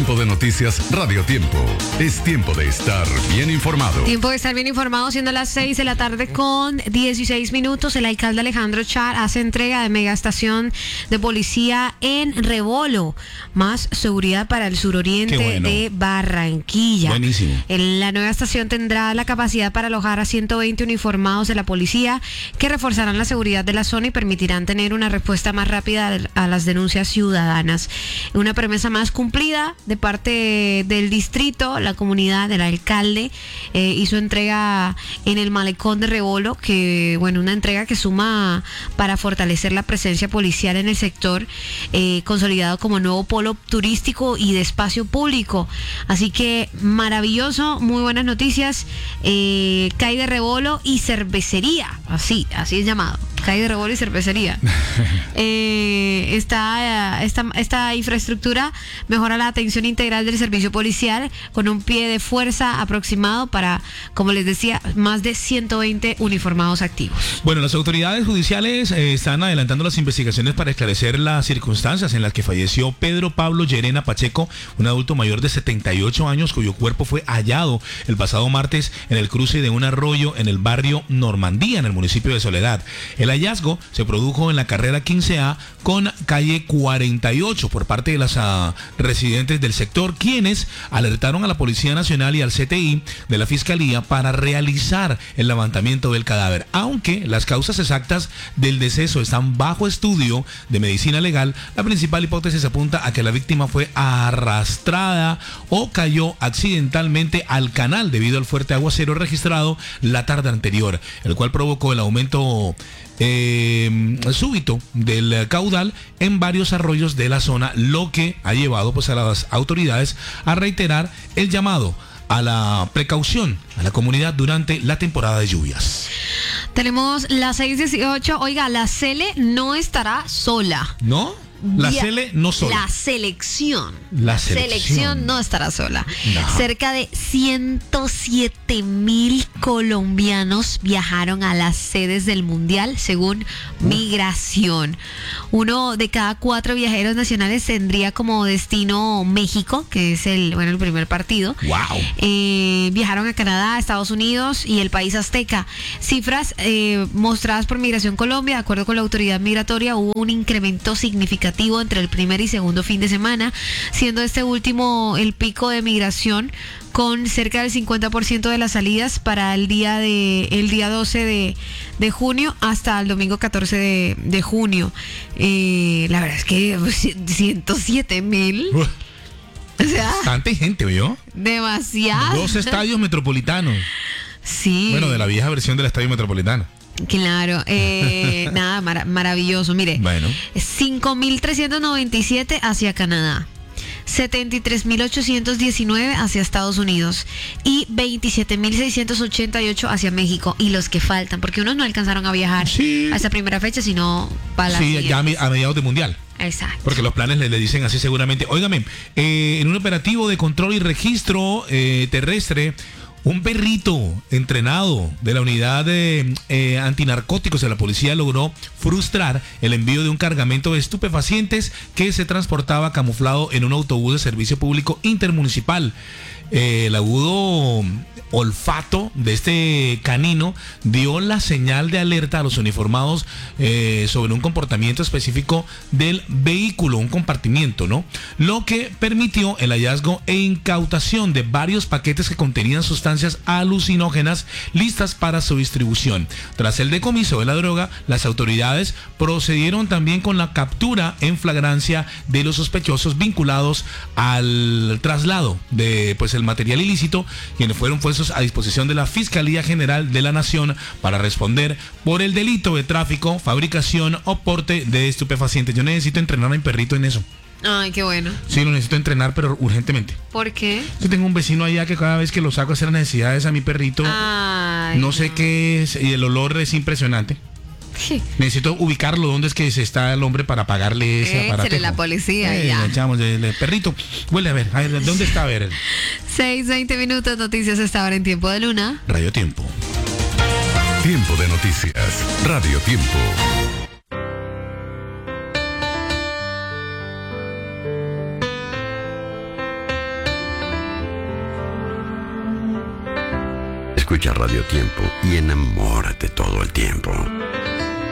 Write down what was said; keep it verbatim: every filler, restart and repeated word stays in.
Tiempo de noticias Radio Tiempo. Es tiempo de estar bien informado. Tiempo de estar bien informado, siendo las seis de la tarde con dieciséis minutos. El alcalde Alejandro Char hace entrega de megaestación de policía en Rebolo. Más seguridad para el suroriente bueno. de Barranquilla. Buenísimo. En la nueva estación tendrá la capacidad para alojar a ciento veinte uniformados de la policía que reforzarán la seguridad de la zona y permitirán tener una respuesta más rápida a las denuncias ciudadanas. Una promesa más cumplida de parte del distrito, la comunidad, del alcalde, eh, hizo entrega en el malecón de Rebolo, que bueno, una entrega que suma para fortalecer la presencia policial en el sector, eh, consolidado como nuevo polo turístico y de espacio público. Así que maravilloso, muy buenas noticias. Eh, C A I de Rebolo y cervecería, así, así es llamado. C A I de Rebolo y cervecería. eh, esta, esta, esta infraestructura mejora la atención integral del servicio policial con un pie de fuerza aproximado para, como les decía, más de ciento veinte uniformados activos. Bueno, las autoridades judiciales eh, están adelantando las investigaciones para esclarecer las circunstancias en las que falleció Pedro Pablo Llerena Pacheco, un adulto mayor de setenta y ocho años cuyo cuerpo fue hallado el pasado martes en el cruce de un arroyo en el barrio Normandía, en el municipio de Soledad. El hallazgo se produjo en la carrera quince A con calle cuarenta y ocho por parte de las uh, residentes del sector, quienes alertaron a la Policía Nacional y al C T I de la Fiscalía para realizar el levantamiento del cadáver. Aunque las causas exactas del deceso están bajo estudio de medicina legal, la principal hipótesis apunta a que la víctima fue arrastrada o cayó accidentalmente al canal debido al fuerte aguacero registrado la tarde anterior, el cual provocó el aumento Eh, súbito del caudal en varios arroyos de la zona, lo que ha llevado pues a las autoridades a reiterar el llamado a la precaución a la comunidad durante la temporada de lluvias. Tenemos las seis dieciocho. Oiga, la Cele no estará sola. ¿No? La Cele no sola. La selección. La, la selección. selección no estará sola. No. Cerca de ciento siete mil colombianos viajaron a las sedes del Mundial, según Migración. Uno de cada cuatro viajeros nacionales tendría como destino México, que es el, bueno, el primer partido. Wow. Eh, viajaron a Canadá, Estados Unidos y el país azteca. Cifras eh, mostradas por Migración Colombia. De acuerdo con la autoridad migratoria, hubo un incremento significativo entre el primer y segundo fin de semana, siendo este último el pico de migración, con cerca del cincuenta por ciento de las salidas para el día de el día doce de, de junio hasta el domingo catorce de, de junio. Eh, la verdad es que ciento siete mil. O sea, bastante gente, ¿vio? Demasiado. Dos estadios metropolitanos. Sí. Bueno, de la vieja versión del estadio metropolitano. Claro, eh, nada, mar- maravilloso. Mire, bueno. cinco mil trescientos noventa y siete hacia Canadá, setenta y tres mil ochocientos diecinueve hacia Estados Unidos y veintisiete mil seiscientos ochenta y ocho hacia México. Y los que faltan, porque unos no alcanzaron a viajar sí. a esa primera fecha, sino para la Sí, siguiente. ya a mediados de mundial. Exacto. Porque los planes le, le dicen así seguramente. Óigame, eh, en un operativo de control y registro eh, terrestre, un perrito entrenado de la unidad de eh, antinarcóticos de la policía logró frustrar el envío de un cargamento de estupefacientes que se transportaba camuflado en un autobús de servicio público intermunicipal. Eh, el agudo olfato de este canino dio la señal de alerta a los uniformados eh, sobre un comportamiento específico del vehículo, un compartimiento, ¿no? Lo que permitió el hallazgo e incautación de varios paquetes que contenían sustancias alucinógenas listas para su distribución. Tras el decomiso de la droga, las autoridades procedieron también con la captura en flagrancia de los sospechosos vinculados al traslado de pues el material ilícito, quienes fueron puestos a disposición de la Fiscalía General de la Nación para responder por el delito de tráfico, fabricación o porte de estupefacientes. Yo necesito entrenar a mi perrito en eso. Ay, qué bueno. Sí, lo necesito entrenar, pero urgentemente. ¿Por qué? Yo tengo un vecino allá que cada vez que lo saco a hacer necesidades a mi perrito, Ay, no sé no. qué es, y el olor es impresionante. Sí. Necesito ubicarlo dónde es que se está el hombre para pagarle ese aparato. Échale la policía, eh, ya. Le echamos el, el perrito. Huele a ver, a ver, ¿dónde está? A ver. seis veinte minutos, noticias esta hora en Tiempo de Luna. Radio Tiempo. Tiempo de noticias. Radio Tiempo. Escucha Radio Tiempo y enamórate todo el tiempo.